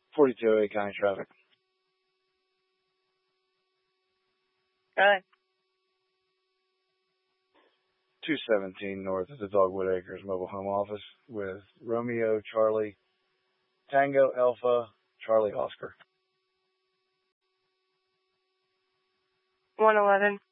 4208 county traffic. Go ahead. 217 north of the Dogwood Acres mobile home office with Romeo Charlie Tango Alpha Charlie Oscar. 111.